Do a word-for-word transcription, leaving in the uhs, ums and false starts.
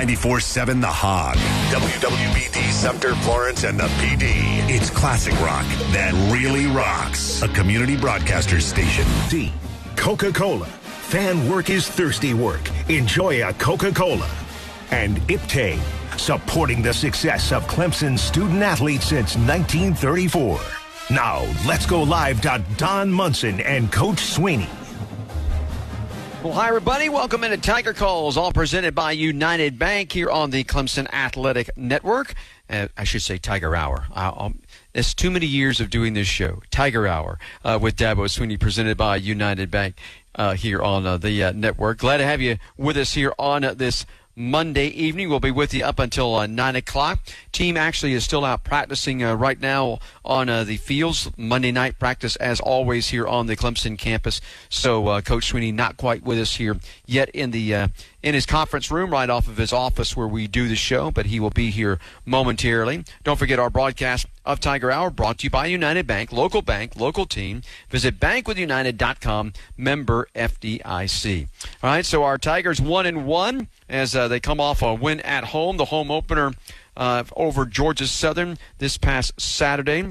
ninety-four seven The Hog, W W B D Sumter, Florence, and the P D. It's classic rock that really rocks. A community broadcaster station. D. Coca-Cola. Fan work is thirsty work. Enjoy a Coca-Cola. And Iptane, supporting the success of Clemson's student athletes since nineteen thirty-four. Now, let's go live to Don Munson and Coach Sweeney. Well, hi, everybody. Welcome into Tiger Calls, all presented by United Bank here on the Clemson Athletic Network. Uh, I should say Tiger Hour. Uh, it's too many years of doing this show. Tiger Hour uh, with Dabo Sweeney, presented by United Bank uh, here on uh, the uh, network. Glad to have you with us here on uh, this Monday evening. We'll be with you up until uh, nine o'clock. Team actually is still out practicing uh, right now on uh, the fields. Monday night practice, as always, here on the Clemson campus. So uh, Coach Sweeney not quite with us here yet in the uh, in his conference room right off of his office where we do the show, but he will be here momentarily. Don't forget our broadcast of Tiger Hour, brought to you by United Bank, local bank, local team. Visit bank with united dot com, member F D I C. All right, so our Tigers one and one as uh, they come off a win at home, the home opener uh, over Georgia Southern this past Saturday.